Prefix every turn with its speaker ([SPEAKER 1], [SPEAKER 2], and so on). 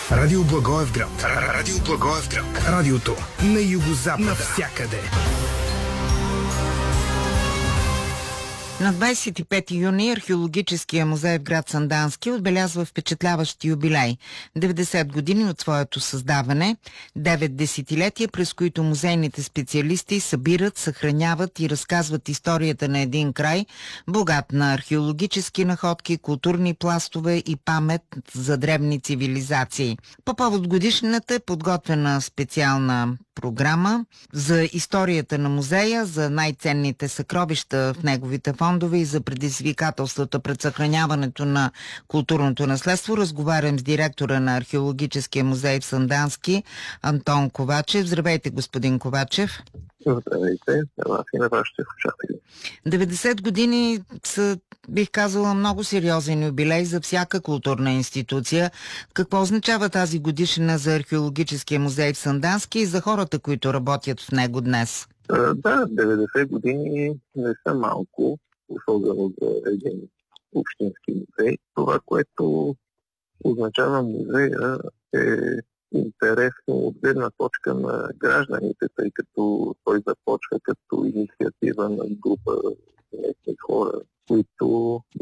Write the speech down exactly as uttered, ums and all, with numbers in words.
[SPEAKER 1] Радио Благоевград. Радио Благоевград. Радиото на югозапада. Навсякъде.
[SPEAKER 2] На двадесет и пети юни археологическия музей в град Сандански отбелязва впечатляващ юбилей – деветдесет години от своето създаване, девет десетилетия, през които музейните специалисти събират, съхраняват и разказват историята на един край, богат на археологически находки, културни пластове и памет за древни цивилизации. По повод годишнината е подготвена специална програма за историята на музея, за най-ценните съкровища в неговите фондове и за предизвикателствата пред съхраняването на културното наследство. Разговарям с директора на археологическия музей в Сандански, Антон Ковачев. Здравейте, господин Ковачев.
[SPEAKER 3] Здравейте, на вас и на вашите слушатели.
[SPEAKER 2] деветдесет години са, бих казала, много сериозен юбилей за всяка културна институция. Какво означава тази годишнина за археологическия музей в Сандански и за хората, които работят в него днес?
[SPEAKER 3] А, да, деветдесет години не са малко, особено за един общински музей. Това, което означава музея, е интересно от гледна точка на гражданите, тъй като той започва като инициатива на група местни хора, които